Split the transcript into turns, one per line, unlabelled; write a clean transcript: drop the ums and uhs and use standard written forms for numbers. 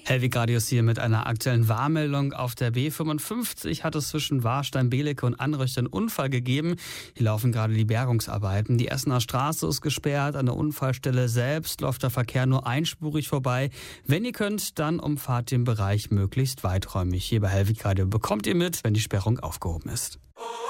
Hellwig Radius hier mit einer aktuellen Warnmeldung. Auf der B55 hat es zwischen Warstein, Belecke und Anröchte einen Unfall gegeben. Hier laufen gerade die Bergungsarbeiten. Die Essener Straße ist gesperrt. An der Unfallstelle selbst läuft der Verkehr nur einspurig vorbei. Wenn ihr könnt, dann umfahrt den Bereich möglichst weiträumig. Hier bei Hellwig Radio bekommt ihr mit, wenn die Sperrung aufgehoben ist.